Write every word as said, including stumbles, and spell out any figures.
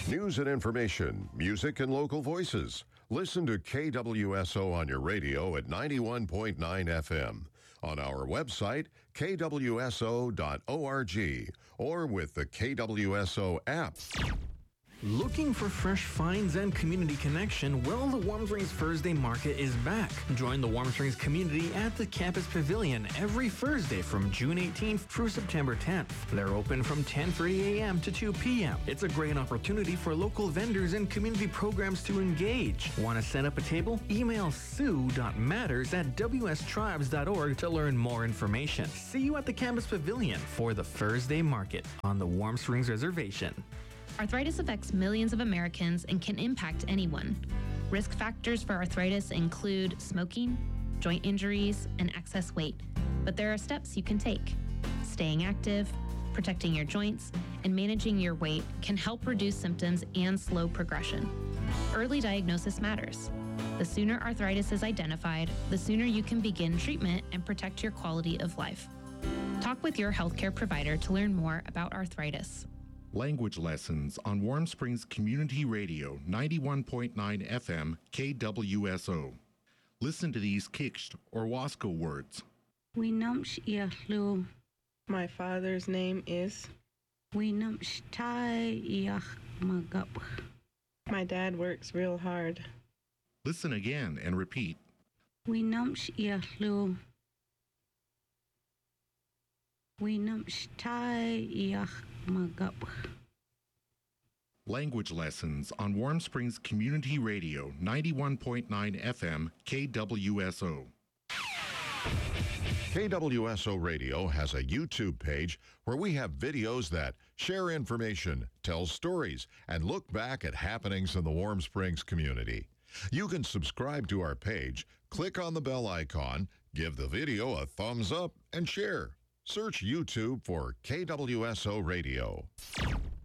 News and information, music and local voices. Listen to K W S O on your radio at ninety-one point nine F M, on our website, K W S O dot org, or with the K W S O app. Looking for fresh finds and community connection? Well, the Warm Springs Thursday Market is back. Join the Warm Springs community at the Campus Pavilion every Thursday from June eighteenth through September tenth. They're open from ten thirty a m to two p m It's a great opportunity for local vendors and community programs to engage. Want to set up a table? Email sue dot matters at w s tribes dot org to learn more information. See you at the Campus Pavilion for the Thursday Market on the Warm Springs Reservation. Arthritis affects millions of Americans and can impact anyone. Risk factors for arthritis include smoking, joint injuries, and excess weight. But there are steps you can take. Staying active, protecting your joints, and managing your weight can help reduce symptoms and slow progression. Early diagnosis matters. The sooner arthritis is identified, the sooner you can begin treatment and protect your quality of life. Talk with your healthcare provider to learn more about arthritis. Language lessons on Warm Springs Community Radio, ninety-one point nine F M, K W S O. Listen to these Kikst or Wasco words. My father's name is. My dad works real hard. Listen again and repeat. Language lessons on Warm Springs Community Radio, ninety-one point nine F M, K W S O. K W S O Radio has a YouTube page where we have videos that share information, tell stories, and look back at happenings in the Warm Springs community. You can subscribe to our page, click on the bell icon, give the video a thumbs up, and share. Search YouTube for K W S O Radio.